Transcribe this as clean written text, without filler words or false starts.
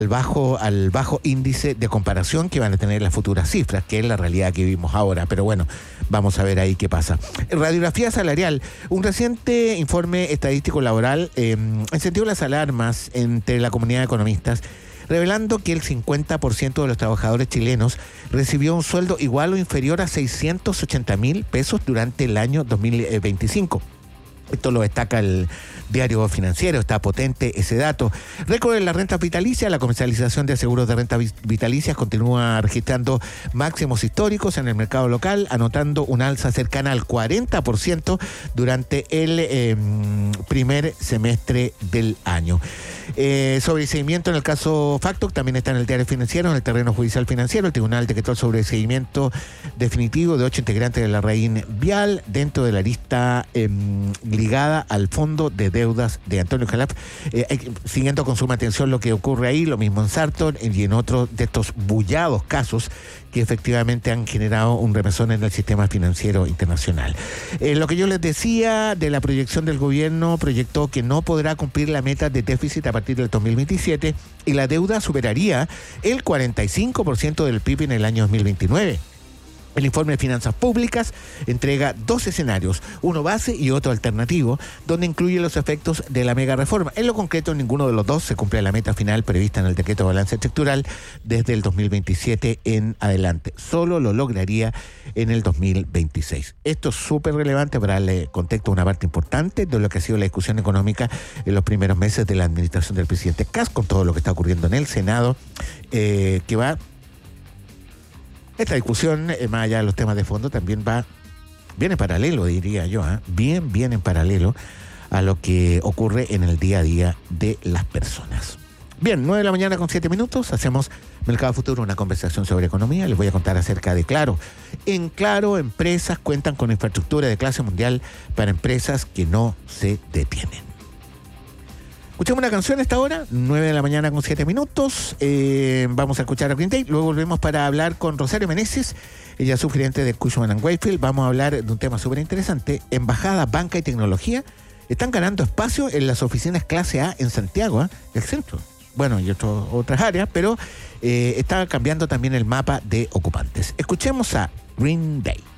al bajo índice de comparación que van a tener las futuras cifras, que es la realidad que vivimos ahora. Pero bueno, vamos a ver ahí qué pasa. Radiografía salarial. Un reciente informe estadístico laboral encendió las alarmas entre la comunidad de economistas, revelando que el 50% de los trabajadores chilenos recibió un sueldo igual o inferior a 680.000 pesos durante el año 2025. Esto lo destaca el Diario Financiero, está potente ese dato. Récord en las rentas vitalicias, la comercialización de seguros de rentas vitalicias continúa registrando máximos históricos en el mercado local, anotando un alza cercana al 40% durante el primer semestre del año. Sobreseimiento en el caso Factox también está en el Diario Financiero, en el terreno judicial financiero. El tribunal decretó el sobreseimiento definitivo de 8 integrantes de la RAIN Vial dentro de la lista ligada al fondo de deudas de Antonio Jalaf, siguiendo con suma atención lo que ocurre ahí, lo mismo en Sartor y en otros de estos bullados casos que efectivamente han generado un remesón en el sistema financiero internacional. Lo que yo les decía de la proyección del gobierno, proyectó que no podrá cumplir la meta de déficit a partir del 2027 y la deuda superaría el 45% del PIB en el año 2029. El informe de Finanzas Públicas entrega 2 escenarios, uno base y otro alternativo, donde incluye los efectos de la mega reforma. En lo concreto, ninguno de los dos se cumple la meta final prevista en el decreto de balance estructural desde el 2027 en adelante. Solo lo lograría en el 2026. Esto es súper relevante para darle contexto a una parte importante de lo que ha sido la discusión económica en los primeros meses de la administración del presidente Kast, con todo lo que está ocurriendo en el Senado, que va... Esta discusión, más allá de los temas de fondo, también viene en paralelo, diría yo, bien en paralelo a lo que ocurre en el día a día de las personas. Bien, 9 de la mañana con 7 minutos, hacemos Mercado Futuro, una conversación sobre economía. Les voy a contar acerca de Claro. En Claro, empresas cuentan con infraestructura de clase mundial para empresas que no se detienen. Escuchemos una canción a esta hora, 9 de la mañana con 7 minutos. Vamos a escuchar a Green Day. Luego volvemos para hablar con Rosario Meneses. Ella es subgerente de Cushman & Wakefield. Vamos a hablar de un tema súper interesante. Embajada, banca y tecnología están ganando espacio en las oficinas clase A en Santiago, el centro. Bueno, y otras áreas, pero está cambiando también el mapa de ocupantes. Escuchemos a Green Day.